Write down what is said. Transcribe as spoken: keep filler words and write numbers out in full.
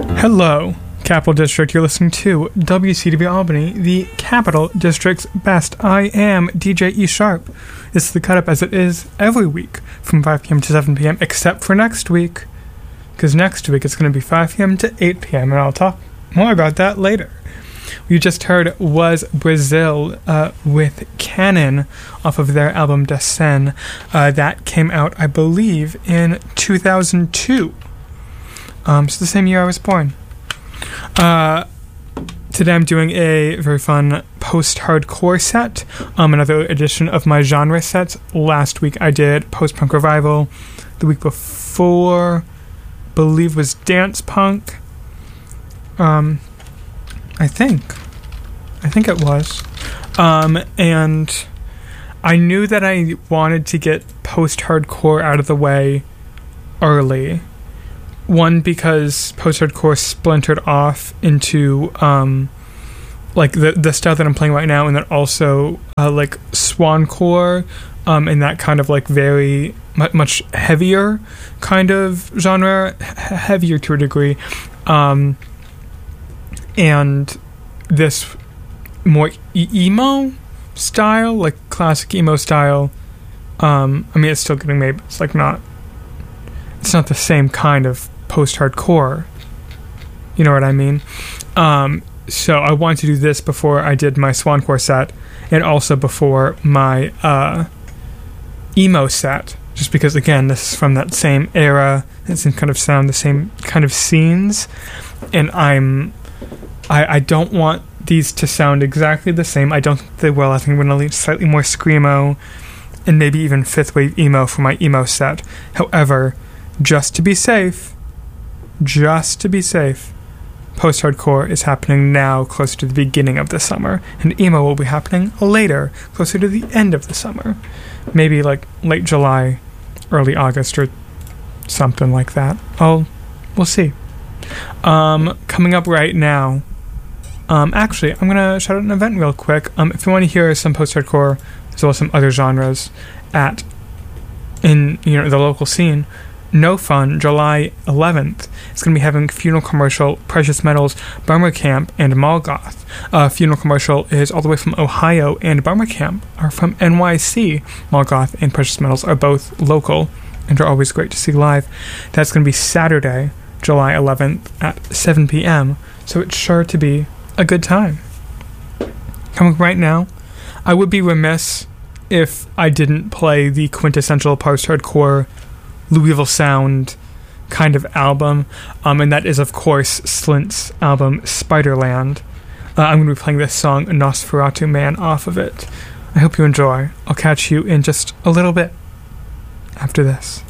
Hello, Capital District. You're listening to W C W Albany, the Capital District's best. I am D J E Sharp. This is the cut up as it is every week from five p.m. to seven p.m. except for next week, because next week it's going to be five p.m. to eight p.m. and I'll talk more about that later. You just heard Was Brazil uh, with Canon off of their album Descend. Uh, that came out, I believe, in two thousand two. Um, so the same year I was born. Uh, today I'm doing a very fun post-hardcore set, um, another edition of my genre sets. Last week I did post-punk revival. The week before, I believe, was dance punk. Um, I think. I think it was. Um, and I knew that I wanted to get post-hardcore out of the way early. One, because post-hardcore splintered off into, um, like, the the stuff that I'm playing right now, and then also, uh, like, swancore, um, and that kind of, like, very, mu- much heavier kind of genre, H- heavier to a degree, um, and this more e- emo style, like, classic emo style, um, I mean, it's still getting made, but it's, like, not, it's not the same kind of post-hardcore, you know what I mean? Um, so I wanted to do this before I did my swancore set, and also before my uh, emo set, just because, again, this is from that same era, the same kind of sound, the same kind of scenes, and I'm, I, I don't want these to sound exactly the same. I don't think they will. I think I'm going to leave slightly more screamo, and maybe even fifth wave emo for my emo set. However, just to be safe, just to be safe, post-hardcore is happening now, closer to the beginning of the summer, and emo will be happening later, closer to the end of the summer. Maybe like late July, early August, or something like that. Oh, we'll see. Um, coming up right now, um, actually, I'm gonna shout out an event real quick. Um, if you want to hear some post-hardcore, as well as some other genres, at in you know the local scene. No Fun, July eleventh. It's going to be having Funeral Commercial, Precious Metals, Bummer Camp, and Molgoth. Uh, Funeral Commercial is all the way from Ohio, and Bummer Camp are from N Y C. Molgoth and Precious Metals are both local, and are always great to see live. That's going to be Saturday, July eleventh at seven p.m., so it's sure to be a good time. Coming right now, I would be remiss if I didn't play the quintessential post-hardcore Louisville Sound kind of album, um, and that is, of course, Slint's album Spiderland. Uh, I'm going to be playing this song Nosferatu Man off of it. I hope you enjoy. I'll catch you in just a little bit after this.